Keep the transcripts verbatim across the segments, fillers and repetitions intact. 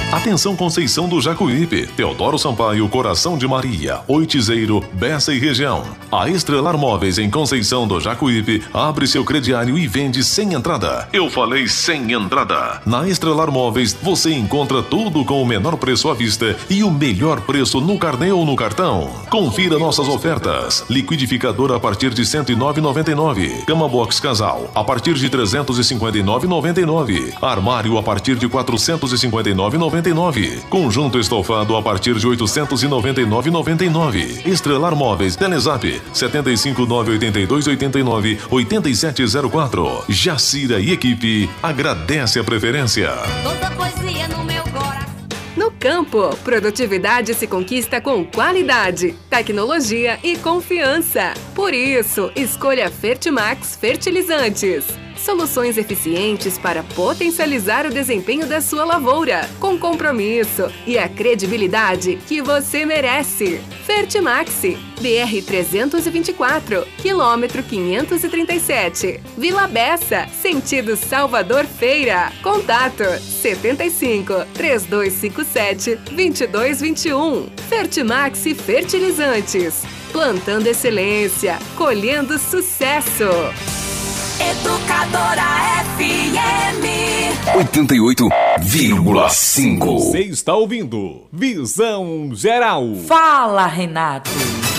Atenção Conceição do Jacuípe, Teodoro Sampaio, Coração de Maria, Oitizeiro, Bessa e região. A Estrelar Móveis em Conceição do Jacuípe abre seu crediário e vende sem entrada. Eu falei sem entrada. Na Estrelar Móveis você encontra tudo com o menor preço à vista e o melhor preço no carnê ou no cartão. Confira nossas ofertas. Liquidificador a partir de cento e nove reais e noventa e nove centavos. Cama box casal a partir de trezentos e cinquenta e nove reais e noventa e nove centavos. Armário a partir de quatrocentos e cinquenta e nove reais e noventa e nove centavos. Conjunto estofado a partir de oitocentos e noventa e nove reais e noventa e nove centavos. Estrelar Móveis, Telezap sete cinco nove oito dois oito nove oito sete zero quatro. Jacira e equipe agradece a preferência. Toda poesia no meu coração. No campo, produtividade se conquista com qualidade, tecnologia e confiança. Por isso, escolha Fertimax Fertilizantes. Soluções eficientes para potencializar o desempenho da sua lavoura, com compromisso e a credibilidade que você merece. Fertimax, B R trezentos e vinte e quatro, quilômetro quinhentos e trinta e sete, Vila Bessa, sentido Salvador Feira. Contato setenta e cinco, três dois cinco sete, dois dois dois um. Fertimax Fertilizantes, plantando excelência, colhendo sucesso. Educadora F M oitenta e oito vírgula cinco. Você está ouvindo Visão Geral. Fala, Renato.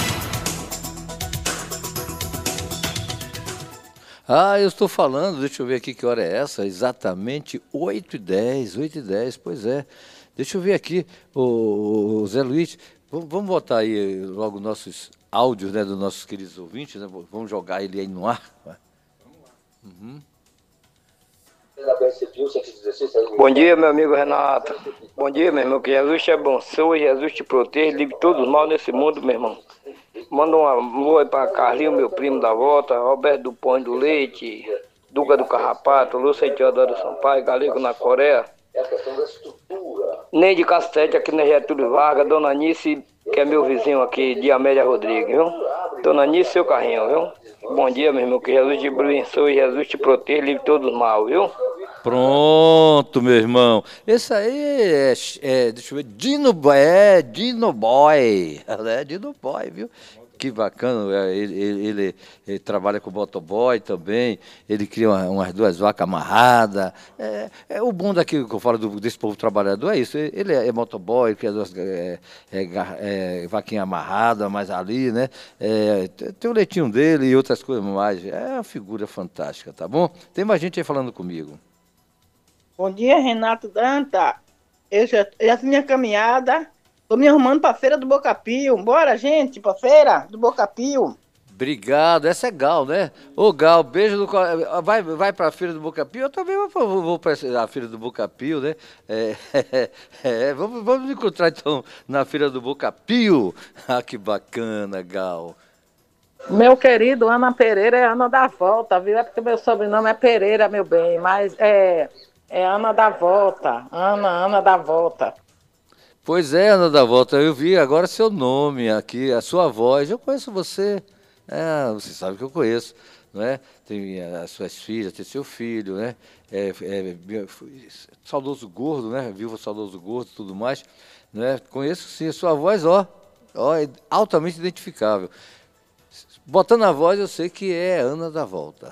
Ah, eu estou falando, deixa eu ver aqui que hora é essa, exatamente oito e dez, oito e dez, pois é. Deixa eu ver aqui, o, o Zé Luiz, vamos, vamos botar aí logo nossos áudios, né, dos nossos queridos ouvintes, né? Vamos jogar ele aí no ar. Uhum. Bom dia, meu amigo Renato. Bom dia, meu irmão. Que Jesus te abençoe, Jesus te proteja, livre todos os mal nesse mundo, meu irmão. Manda um alô aí para Carlinho, meu primo da volta, Roberto do Pão do Leite, Duca do Carrapato, Lúcia Teodoro Sampaio, Galego na Coreia. Nem de Castete aqui na Getúlio Vargas, Dona Anice, que é meu vizinho aqui, de Amélia Rodrigues, viu? Dona Anice, seu carrinho, viu? Bom dia, meu irmão, que Jesus te abençoe, Jesus te proteja, livre todos os mal, viu? Pronto, meu irmão. Esse aí é, é deixa eu ver, Dino Boy, é, Dino Boy, é, Dino Boy, viu? Que bacana, ele, ele, ele, ele trabalha com o motoboy também, ele cria uma, umas duas vacas amarradas. É, é o bom daqui que eu falo do, desse povo trabalhador, é isso, ele é, é motoboy, cria duas é, é, é, vaquinha amarrada, mas ali, né? É, tem o leitinho dele e outras coisas mais. É uma figura fantástica, tá bom? Tem mais gente aí falando comigo. Bom dia, Renato Danta. Eu já, já fiz minha caminhada. Tô me arrumando pra feira do Bocapio. Bora, gente, pra feira do Bocapio. Obrigado, essa é Gal, né? Ô Gal, beijo no coração. Vai, vai pra feira do Bocapio? Eu também vou, vou, vou pra a feira do Bocapio, né? É, é, é, vamos, vamos nos encontrar então na feira do Bocapio. Ah, que bacana, Gal. Meu querido, Ana Pereira é Ana da Volta, viu? É porque meu sobrenome é Pereira, meu bem, mas é, é Ana da Volta. Ana, Ana da Volta. Pois é, Ana da Volta, eu vi agora seu nome aqui, a sua voz. Eu conheço você, é, você sabe que eu conheço, não é? Tem as suas filhas, tem seu filho, né? É, é, saudoso gordo, né? Vivo saudoso gordo e tudo mais, né? Conheço sim, a sua voz, ó, ó, é altamente identificável. Botando a voz, eu sei que é Ana da Volta.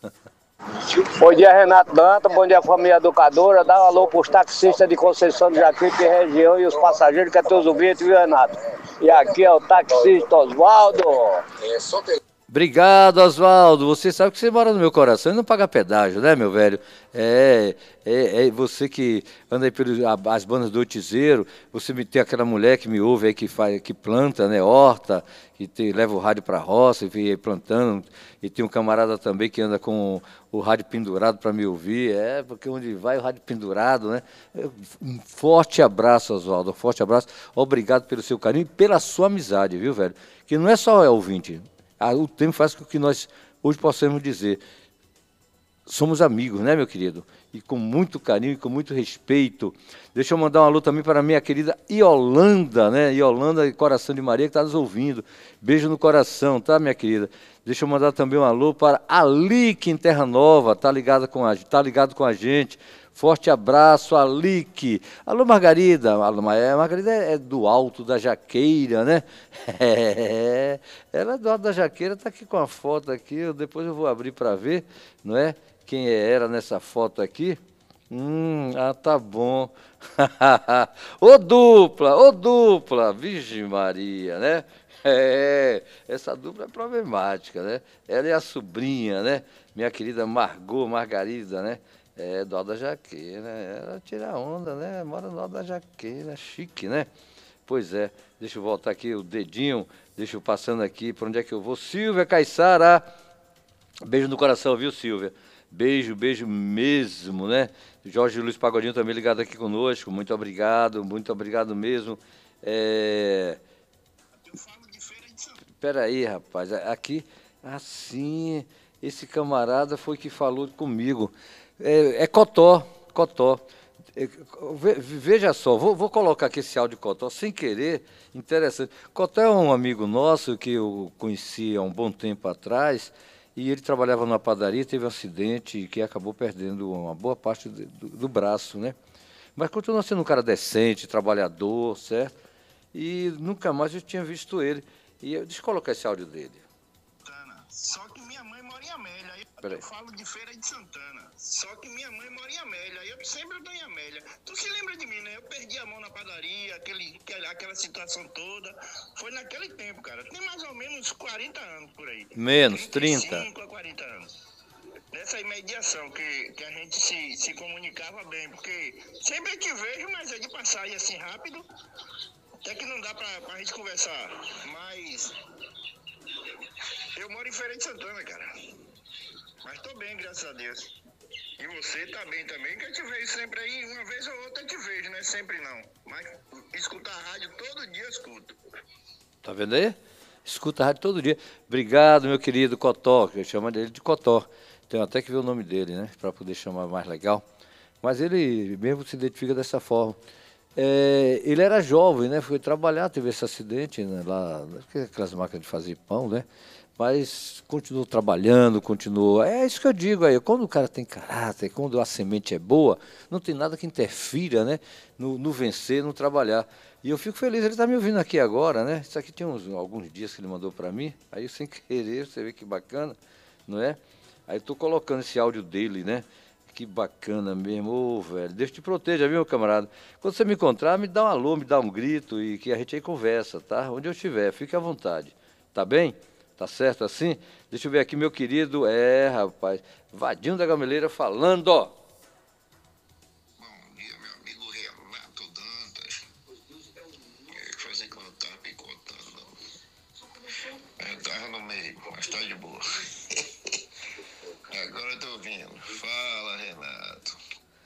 Bom dia, Renato Danta, bom dia, família educadora. Dá um alô pros taxistas de Conceição do Jacuípe e região e os passageiros que é teus ouvintes, viu, Renato? E aqui é o taxista Oswaldo. É só ter... Obrigado, Oswaldo. Você sabe que você mora no meu coração e não paga pedágio, né, meu velho? É, é, é você que anda aí pelas bandas do Oitizeiro, você me tem aquela mulher que me ouve aí, que, faz, que planta, né, horta, que tem, leva o rádio para a roça e vem plantando, e tem um camarada também que anda com o rádio pendurado para me ouvir, é, porque onde vai o rádio pendurado, né? Um forte abraço, Oswaldo, um forte abraço. Obrigado pelo seu carinho e pela sua amizade, viu, velho? Que não é só é ouvinte. O tempo faz com que nós hoje possamos dizer, somos amigos, né, meu querido? E com muito carinho e com muito respeito. Deixa eu mandar um alô também para a minha querida Iolanda, né? Iolanda, Coração de Maria, que está nos ouvindo. Beijo no coração, tá, minha querida? Deixa eu mandar também um alô para Alique em Terra Nova, tá ligado com a, tá ligado com a gente. Forte abraço, Alique. Alô, Margarida. Alô, Margarida é do Alto da Jaqueira, né? É, ela é do Alto da Jaqueira, está aqui com a foto aqui, eu, depois eu vou abrir para ver, não é? Quem era nessa foto aqui. Hum, ah, tá bom. Ô dupla, ô dupla, Virgem Maria, né? É, essa dupla é problemática, né? Ela é a sobrinha, né? Minha querida Margot Margarida, né? É, do Alto da Jaqueira, né? Ela tira onda, né? Mora no Alto da Jaqueira, chique, né? Pois é, deixa eu voltar aqui o dedinho, deixa eu passando aqui, para onde é que eu vou? Silvia Caissara, beijo no coração, viu, Silvia? Beijo, beijo mesmo, né? Jorge Luiz Pagodinho também ligado aqui conosco, muito obrigado, muito obrigado mesmo. É... Espera aí, rapaz, aqui, assim, esse camarada foi que falou comigo. É, é Cotó, Cotó. É, veja só, vou, vou colocar aqui esse áudio de Cotó, sem querer, interessante. Cotó é um amigo nosso que eu conheci há um bom tempo atrás, e ele trabalhava numa padaria, teve um acidente que acabou perdendo uma boa parte do, do, do braço, né? Mas continua sendo um cara decente, trabalhador, certo? E nunca mais eu tinha visto ele. E eu, deixa eu colocar esse áudio dele. Só que minha mãe mora em Amélia. Eu, eu falo de Feira de Santana. Só que minha mãe mora em Amélia. Eu sempre estou em Amélia. Tu se lembra de mim, né? Eu perdi a mão na padaria, aquele, aquela situação toda. Foi naquele tempo, cara. Tem mais ou menos quarenta anos por aí. Menos, trinta. trinta e cinco a quarenta anos. Nessa imediação que, que a gente se, se comunicava bem. Porque sempre te vejo, mas é de passagem assim rápido. Até que não dá pra, pra gente conversar. Mas... eu moro em Feira de Santana, cara. Mas tô bem, graças a Deus. E você tá bem também, que eu te vejo sempre aí. Uma vez ou outra eu te vejo, não é sempre não. Mas escutar a rádio todo dia eu escuto. Tá vendo aí? Escuta a rádio todo dia. Obrigado, meu querido Cotó, que eu chamo ele de Cotó. Tenho até que ver o nome dele, né? Para poder chamar mais legal. Mas ele mesmo se identifica dessa forma. É, ele era jovem, né? Foi trabalhar, teve esse acidente, né? Lá, aquelas máquinas de fazer pão, né? Mas continuou trabalhando, continuou. É isso que eu digo aí. Quando o cara tem caráter, quando a semente é boa, não tem nada que interfira, né? No, no vencer, no trabalhar. E eu fico feliz, ele está me ouvindo aqui agora, né? Isso aqui tinha uns, alguns dias que ele mandou para mim, aí sem querer, você vê que bacana, não é? Aí estou colocando esse áudio dele, né? Que bacana mesmo, ô, velho. Deus te proteja, viu, meu camarada? Quando você me encontrar, me dá um alô, me dá um grito e que a gente aí conversa, tá? Onde eu estiver, fique à vontade, tá bem? Tá certo assim? Deixa eu ver aqui, meu querido. É, rapaz. Vadinho da Gameleira falando, ó. Bom dia, meu amigo Renato Dantas. É, fazer que eu tava picotando. Eu tava no meio, mas tá de boa. Agora eu tô ouvindo. Fala, Renato.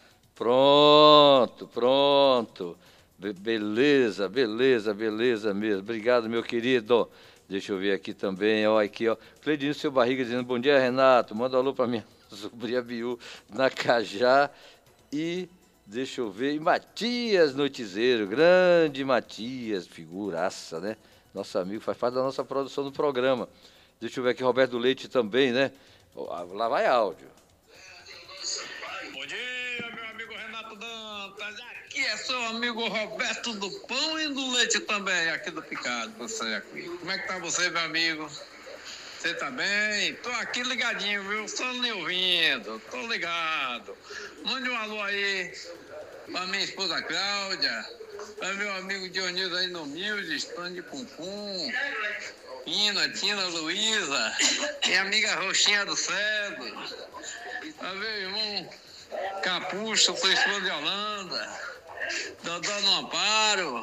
Pronto, pronto. Be- beleza, beleza, beleza mesmo. Obrigado, meu querido. Deixa eu ver aqui também, ó, aqui, ó. Cleidinho Seu Barriga dizendo, bom dia, Renato. Manda um alô para minha sobrinha Biú na Cajá. E, deixa eu ver, e Matias Noitizeiro, grande Matias, figuraça, né? Nosso amigo, faz parte da nossa produção do programa. Deixa eu ver aqui, Roberto Leite também, né? Lá vai áudio. Bom dia, meu amigo Renato Dantas. Aqui é seu amigo Roberto do Pão e do Leite também, aqui do Picado, você aqui. Como é que tá você, meu amigo? Você tá bem? Tô aqui ligadinho, viu? Só me ouvindo, tô ligado. Mande um alô aí pra minha esposa Cláudia, pra meu amigo Dionísio aí no Milde, Stand de Pumpum, Ina, Tina, Luísa, minha amiga Roxinha do Cedro, pra meu irmão Capucho, sou esposa de Holanda, Dodô no Amparo,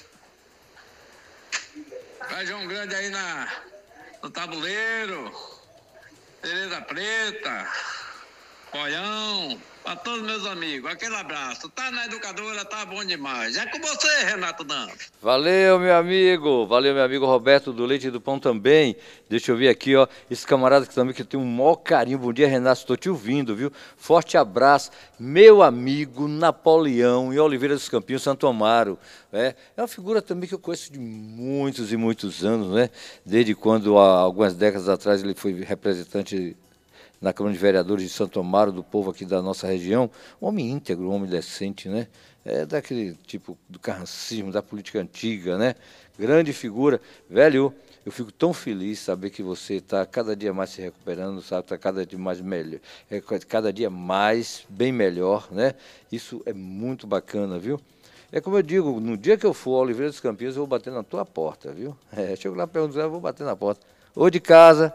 faz um grande aí na, no Tabuleiro, Tereza Preta, Poião, para todos meus amigos, aquele abraço. Tá na educadora, tá bom demais. É com você, Renato Dantas. Valeu, meu amigo. Valeu, meu amigo Roberto do Leite e do Pão também. Deixa eu ver aqui, ó. Esse camarada que também que tem um maior carinho. Bom dia, Renato. Estou te ouvindo, viu? Forte abraço. Meu amigo Napoleão em Oliveira dos Campinhos, Santo Amaro. É, é uma figura também que eu conheço de muitos e muitos anos, né? Desde quando, há algumas décadas atrás, ele foi representante na Câmara de Vereadores de Santo Amaro, do povo aqui da nossa região, um homem íntegro, um homem decente, né? É daquele tipo do carrancismo, da política antiga, né? Grande figura. Velho, eu fico tão feliz de saber que você está cada dia mais se recuperando, sabe? Está cada dia mais melhor, é, cada dia mais, bem melhor, né? Isso é muito bacana, viu? É como eu digo, no dia que eu for a Oliveira dos Campinhos, eu vou bater na tua porta, viu? É, chego lá perguntando, eu vou bater na porta. Ou de casa,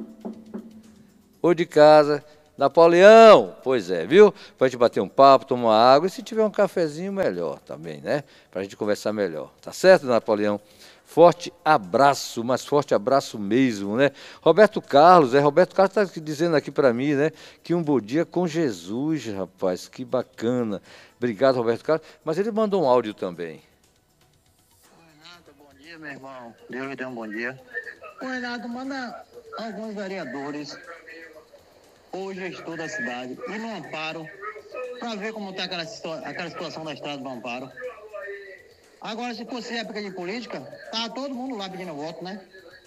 ou de casa. Napoleão, pois é, viu? Pra gente bater um papo, tomar uma água, e se tiver um cafezinho, melhor também, né? Pra gente conversar melhor. Tá certo, Napoleão? Forte abraço, mas forte abraço mesmo, né? Roberto Carlos, é, Roberto Carlos está dizendo aqui para mim, né, que um bom dia com Jesus, rapaz, que bacana. Obrigado, Roberto Carlos. Mas ele mandou um áudio também. Renato, bom dia, meu irmão. Deus lhe dê um bom dia. O Renato, manda alguns vereadores ou gestor da cidade ir no Amparo para ver como está aquela, situa aquela situação da estrada do Amparo. Agora, se fosse época de política, tá todo mundo lá pedindo voto, né?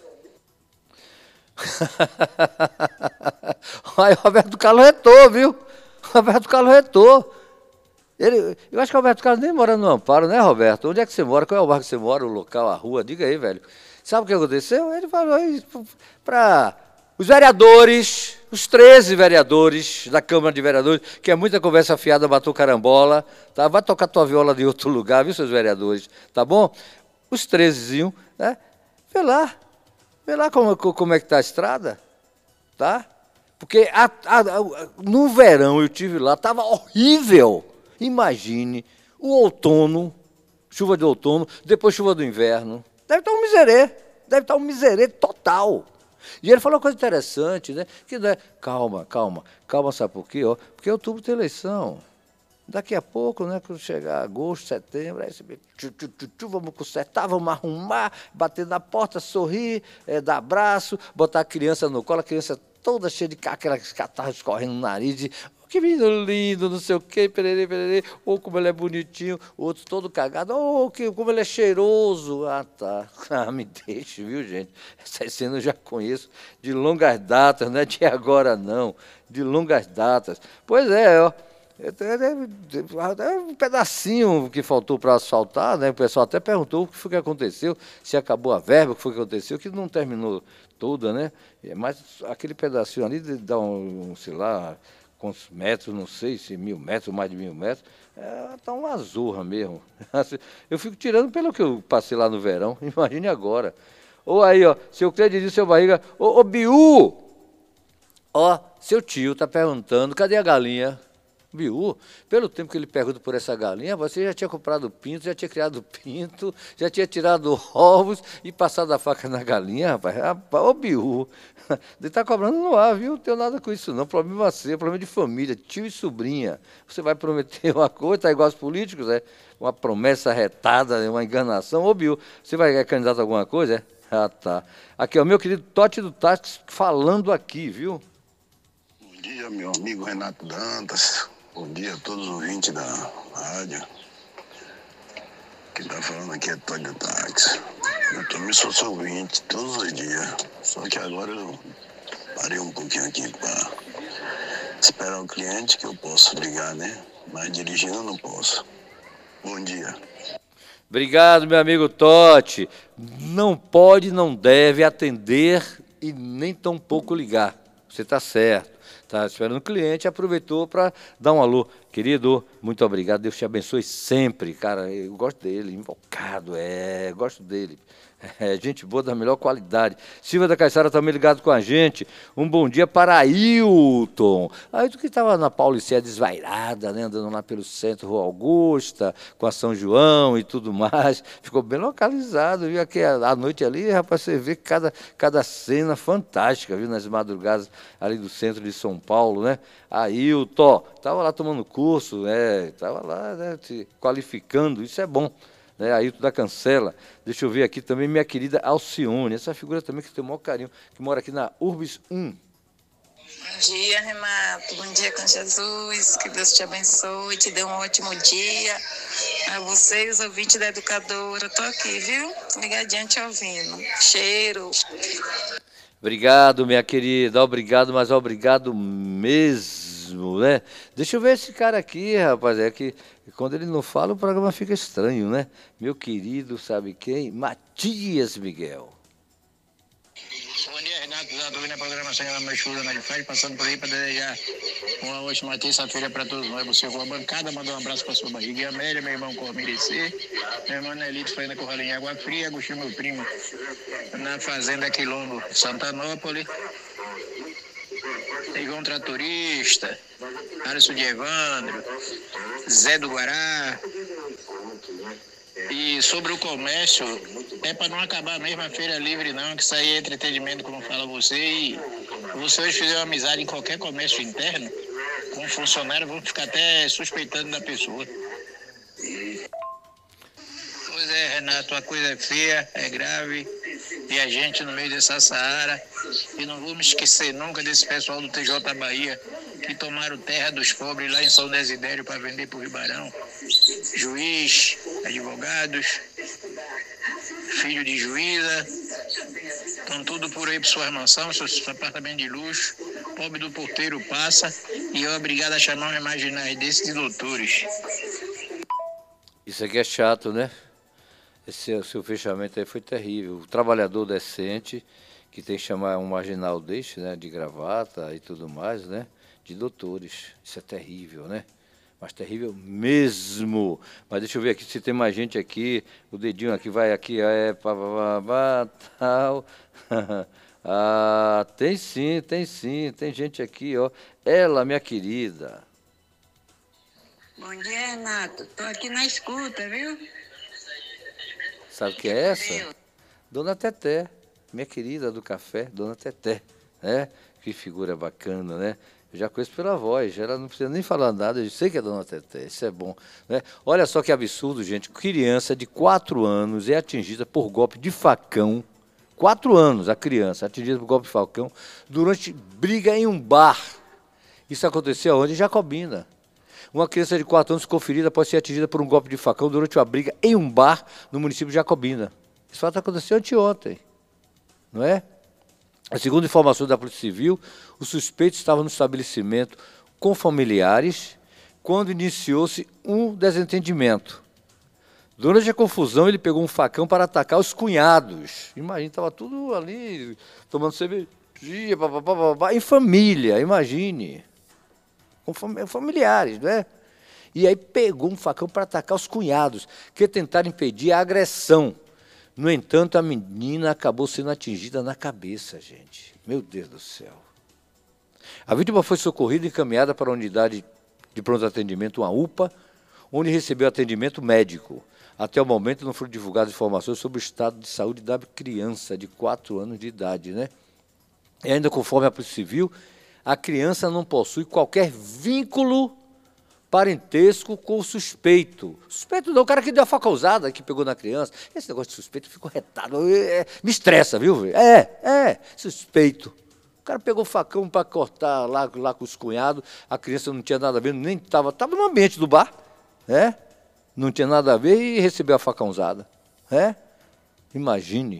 Aí Roberto Carlos retou, viu? Roberto Carlos retou. Ele, eu acho que o Roberto Carlos nem mora no Amparo, né, Roberto? Onde é que você mora? Qual é o bairro que você mora, o local, a rua? Diga aí, velho. Sabe o que aconteceu? Ele falou para os vereadores, os treze vereadores da Câmara de Vereadores, que é muita conversa fiada, matou carambola, tá? Vai tocar tua viola de outro lugar, viu, seus vereadores? Tá bom? Os treze, né? Vê lá, vê lá como, como é que tá a estrada, tá? Porque a, a, a, no verão eu tive lá, tava horrível. Imagine o outono, chuva de outono, depois chuva do inverno. Deve estar um miserê, deve estar um miserê total. E ele falou uma coisa interessante, né? Que, né? Calma, calma, calma, sabe por quê? Ó? Porque outubro tem eleição. Daqui a pouco, né, quando chegar agosto, setembro, aí você vê, tchu, tchu, tchu, tchu, vamos consertar, vamos arrumar, bater na porta, sorrir, é, dar abraço, botar a criança no colo, a criança toda cheia de aquelas catarras correndo no nariz, e, oh, que menino lindo, não sei o quê, pererê, pererê, ou como ele é bonitinho, o outro todo cagado, ou oh, que, como ele é cheiroso. Ah, tá, ah, me deixe, viu, gente? Essa cena eu já conheço de longas datas, não é de agora não, de longas datas. Pois é, ó. É um pedacinho que faltou para asfaltar, né? O pessoal até perguntou o que foi que aconteceu, se acabou a verba, o que foi que aconteceu, que não terminou toda, né? Mas aquele pedacinho ali dá um, sei lá, quantos metros, não sei, se mil metros, mais de mil metros, é, tá uma zorra mesmo. Eu fico tirando pelo que eu passei lá no verão, imagine agora. Ou aí, ó, seu Cleide, seu Barriga, ô, ô Biú, ó, seu tio tá perguntando, cadê a galinha? Biú, pelo tempo que ele pergunta por essa galinha, você já tinha comprado pinto, já tinha criado pinto, já tinha tirado ovos e passado a faca na galinha, rapaz. Rapaz, ô Biú, ele está cobrando no ar, viu? Não tem nada com isso não, problema seu, problema de família, tio e sobrinha. Você vai prometer uma coisa, tá igual aos políticos, é? Uma promessa retada, uma enganação. Ô Biú, você vai candidato a alguma coisa, é? Ah, tá. Aqui, ó, meu querido Totti do Táxi falando aqui, viu? Bom dia, meu amigo Renato Dantas. Bom dia a todos os ouvintes da rádio. Quem está falando aqui é Tony do Táxi. Eu também sou seu ouvinte todos os dias. Só que agora eu parei um pouquinho aqui para esperar o cliente que eu posso ligar, né? Mas dirigindo eu não posso. Bom dia. Obrigado, meu amigo Totti. Não pode, não deve atender e nem tão pouco ligar. Você está certo. Está esperando o cliente, aproveitou para dar um alô. Querido, muito obrigado, Deus te abençoe sempre, cara, eu gosto dele, invocado, é, gosto dele. É, gente boa da melhor qualidade. Silva da Caiçara também ligado com a gente. Um bom dia para Ailton. Ailton que estava na Paulicéia desvairada, né, andando lá pelo centro, Rua Augusta, com a São João e tudo mais. Ficou bem localizado, viu? Aqui à noite ali, rapaz, você vê cada, cada cena fantástica, viu? Nas madrugadas ali do centro de São Paulo, né? Ailton, estava lá tomando curso, né? Estava lá, né, se qualificando, isso é bom. Né, Ailton da Cancela. Deixa eu ver aqui também minha querida Alcione, essa figura também que tem o maior carinho, que mora aqui na Urbis um. Bom dia, Renato. Bom dia com Jesus. Que Deus te abençoe, te dê um ótimo dia. A você e os ouvintes da Educadora. Tô aqui, viu? Ligadinha te ouvindo. Cheiro. Obrigado, minha querida. Obrigado, mas obrigado mesmo, né? Deixa eu ver esse cara aqui, rapaz. É que quando ele não fala, o programa fica estranho, né? Meu querido, sabe quem? Matias Miguel. Bom dia, Renato. Estou ouvindo a programação da minha chuva na de frente, passando por aí para desejar uma ótima terça-feira para todos nós. Você com a bancada, mandou um abraço para sua barriga. E Amélia, meu irmão Cormirecê, meu irmão Nelito, foi na Corralinha em Água Fria, Agostinho, meu primo, na Fazenda Quilombo, Santanópolis. Igão Tratorista, Alisson de Evandro, Zé do Guará. E sobre o comércio, é para não acabar mesmo a feira livre não, que isso aí é entretenimento, como fala você, e você hoje fizer uma amizade em qualquer comércio interno, com um funcionário, vão ficar até suspeitando da pessoa. Pois é, Renato, a coisa é feia, é grave, e a gente no meio dessa Saara, e não vamos esquecer nunca desse pessoal do T J Bahia, que tomaram terra dos pobres lá em São Desidério para vender para o Ribeirão. Juiz, advogados, filho de juíza, estão tudo por aí para suas mansões, seus apartamentos de luxo. Pobre do porteiro passa e é obrigado a chamar um imaginário desses de doutores. Isso aqui é chato, né? Esse seu fechamento aí foi terrível. O trabalhador decente, que tem que chamar um marginal deste, né, de gravata e tudo mais, né, de doutores. Isso é terrível, né? Mas terrível mesmo. Mas deixa eu ver aqui se tem mais gente aqui. O dedinho aqui vai aqui. É, pá, pá, pá, tal. Ah, tem sim, tem sim. Tem gente aqui, ó. Ela, minha querida. Bom dia, Renato. Tô aqui na escuta, viu? Sabe o que é essa? Dona Teté. Minha querida do café, Dona Teté. Né? Que figura bacana, né? Eu já conheço pela voz, ela não precisa nem falar nada, eu sei que é Dona Teté, isso é bom. Né? Olha só que absurdo, gente, criança de quatro anos é atingida por golpe de facão, quatro anos a criança atingida por golpe de facão, durante briga em um bar. Isso aconteceu onde? Em Jacobina. Uma criança de quatro anos ficou ferida após ser atingida por um golpe de facão durante uma briga em um bar no município de Jacobina. Esse fato aconteceu anteontem, não é? Segundo informações da Polícia Civil, o suspeito estava no estabelecimento com familiares quando iniciou-se um desentendimento. Durante a confusão, ele pegou um facão para atacar os cunhados. Imagina, estava tudo ali, tomando cervejinha, papapá, em família, imagine. Com familiares, não é? E aí pegou um facão para atacar os cunhados, que tentaram impedir a agressão. No entanto, a menina acabou sendo atingida na cabeça, gente. Meu Deus do céu. A vítima foi socorrida e encaminhada para a unidade de pronto atendimento, uma U P A, onde recebeu atendimento médico. Até o momento não foram divulgadas informações sobre o estado de saúde da criança de quatro anos de idade, né? E ainda conforme a Polícia Civil, a criança não possui qualquer vínculo parentesco com o suspeito. Suspeito não, o cara que deu a faca usada, que pegou na criança. Esse negócio de suspeito, eu fico retado, é, me estressa, viu? É, é, suspeito. O cara pegou o facão para cortar lá, lá com os cunhados, a criança não tinha nada a ver, nem estava, estava no ambiente do bar, né? Não tinha nada a ver e recebeu a faca usada. É? Imagine.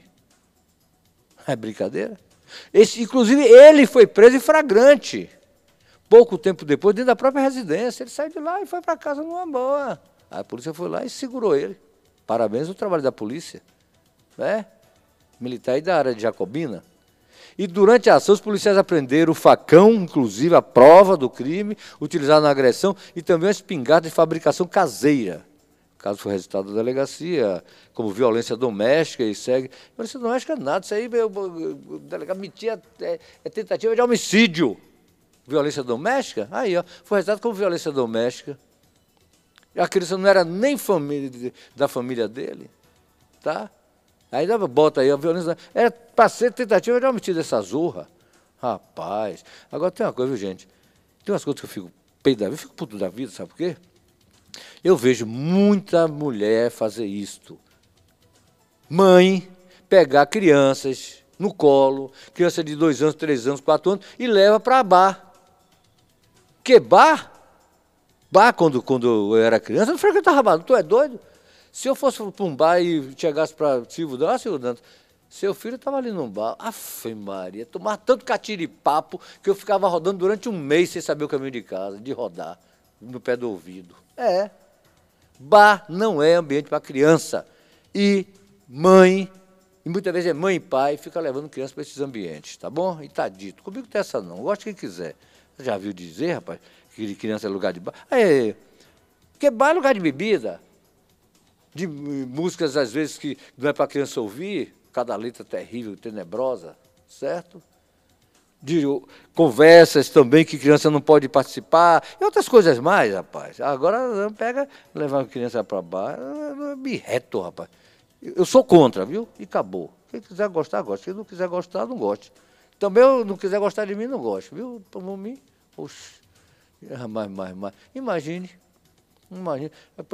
É brincadeira? Esse, inclusive, ele foi preso em flagrante. Pouco tempo depois, dentro da própria residência, ele saiu de lá e foi para casa numa boa. Aí a polícia foi lá e segurou ele. Parabéns ao trabalho da polícia. Né? Militar aí da área de Jacobina. E durante a ação, os policiais apreenderam o facão, inclusive a prova do crime, utilizado na agressão, e também a espingarda de fabricação caseira. O caso foi resultado da delegacia, como violência doméstica e segue. Violência doméstica nada, isso aí o delegado metia é, é tentativa de homicídio. Violência doméstica? Aí, ó, foi resultado como violência doméstica. A criança não era nem família, da família dele, tá? Aí bota aí a violência. É para ser tentativa de homicídio dessa zorra. Rapaz. Agora tem uma coisa, viu, gente? Tem umas coisas que eu fico peito da vida, eu fico puto da vida, sabe por quê? Eu vejo muita mulher fazer isto. Mãe pegar crianças no colo, criança de dois anos, três anos, quatro anos, e leva para bar. Que bar? Bar, quando, quando eu era criança, eu não frequentava bar. Tu é doido? Se eu fosse para um bar e chegasse para Silvio Dantas, ah, Silvio Dantas, Seu filho estava ali num bar, afe Maria, tomava tanto catiripapo que eu ficava rodando durante um mês sem saber o caminho de casa, de rodar no pé do ouvido. É, bar não é ambiente para criança. E mãe, e muitas vezes é mãe e pai, fica levando criança para esses ambientes, tá bom? E tá dito. Comigo não tem essa não, gosto de quem quiser. Você já viu dizer, rapaz, que criança é lugar de bar? É, porque bar é lugar de bebida, de músicas às vezes que não é para criança ouvir, cada letra terrível, tenebrosa, certo? De conversas também que criança não pode participar, e outras coisas mais, rapaz. Agora pega, levar a criança para bar, me reto, rapaz. Eu sou contra, viu? E acabou. Quem quiser gostar, gosta. Quem não quiser gostar, não goste. Também, eu não quiser gostar de mim, não gosto, viu? Por mim, oxe, mais, mais, mais. Imagine. Imagine.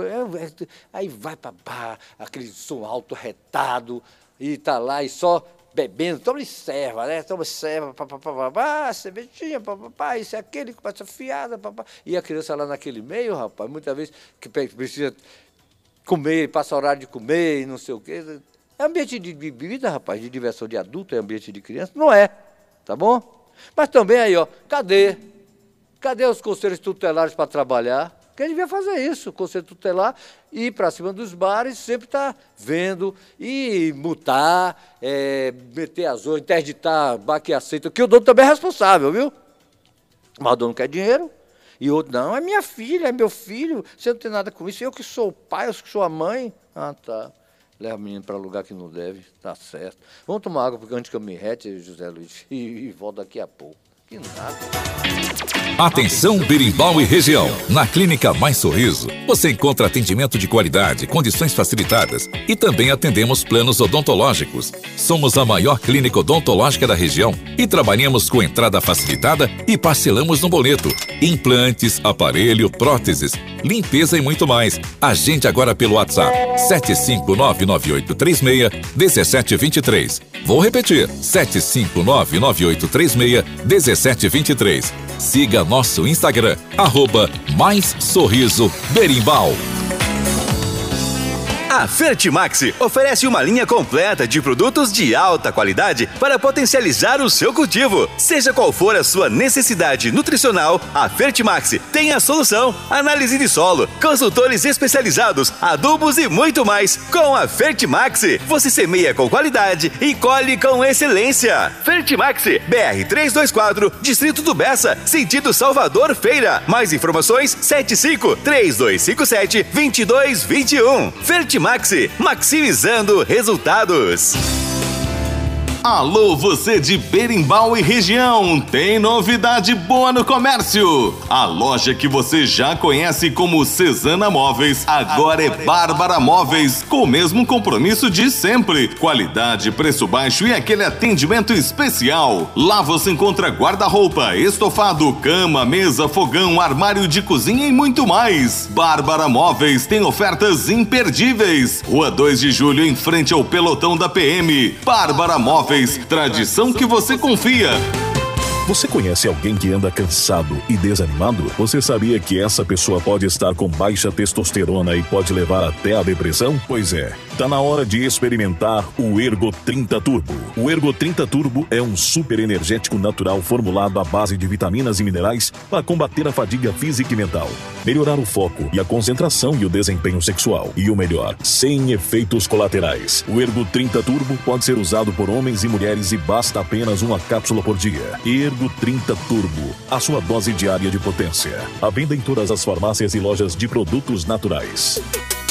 Aí vai para bar, aquele som alto, retado, e tá lá e só bebendo, toma serva, né? Toma serva, papapá, cervejinha, papapá, isso é aquele que passa fiada, papapá. E a criança lá naquele meio, rapaz, muitas vezes que precisa comer, passa horário de comer e não sei o quê. É ambiente de bebida, rapaz, de diversão de adulto, é ambiente de criança? Não é, tá bom? Mas também aí, ó, cadê? Cadê os conselhos tutelares para trabalhar? Quem devia fazer isso, o conselho tutelar, ir para cima dos bares, sempre estar tá vendo e multar, é, meter azul, interditar, bar que aceita, que o dono também é responsável, viu? Mas o dono quer dinheiro, e o outro, não, é minha filha, é meu filho, você não tem nada com isso, eu que sou o pai, eu que sou a mãe. Ah, tá, leva o menino para lugar que não deve, tá certo. Vamos tomar água, porque antes que eu me rete, José Luiz, e, e volto daqui a pouco. Que nada. Atenção Berimbau e região. Na Clínica Mais Sorriso, você encontra atendimento de qualidade, condições facilitadas e também atendemos planos odontológicos. Somos a maior clínica odontológica da região e trabalhamos com entrada facilitada e parcelamos no boleto. Implantes, aparelho, próteses, limpeza e muito mais. Agende agora pelo WhatsApp sete cinco nove nove oito três seis um sete dois três. Vou repetir, sete cinco nove nove oito três seis um sete dois três. Siga nosso Instagram, arroba Mais Sorriso Berimbau. A Fertimax oferece uma linha completa de produtos de alta qualidade para potencializar o seu cultivo. Seja qual for a sua necessidade nutricional, a Fertimax tem a solução. Análise de solo, consultores especializados, adubos e muito mais. Com a Fertimax, você semeia com qualidade e colhe com excelência. Fertimax, B R trezentos e vinte e quatro, Distrito do Bessa, sentido Salvador Feira. Mais informações, sete cinco três dois cinco sete dois dois dois um. Fertimax, maximizando resultados. Alô, você de Berimbau e região, tem novidade boa no comércio. A loja que você já conhece como Cesana Móveis, agora é Bárbara Móveis, com o mesmo compromisso de sempre. Qualidade, preço baixo e aquele atendimento especial. Lá você encontra guarda-roupa, estofado, cama, mesa, fogão, armário de cozinha e muito mais. Bárbara Móveis tem ofertas imperdíveis. Rua dois de julho, em frente ao pelotão da P M. Bárbara Móveis, tradição que você confia. Você conhece alguém que anda cansado e desanimado? Você sabia que essa pessoa pode estar com baixa testosterona e pode levar até a depressão? Pois é, tá na hora de experimentar o Ergo trinta Turbo. O Ergo trinta Turbo é um super energético natural formulado à base de vitaminas e minerais para combater a fadiga física e mental, melhorar o foco e a concentração e o desempenho sexual. E o melhor, sem efeitos colaterais. O Ergo trinta Turbo pode ser usado por homens e mulheres e basta apenas uma cápsula por dia. Ergo trinta Turbo, a sua dose diária de potência. À venda em todas as farmácias e lojas de produtos naturais.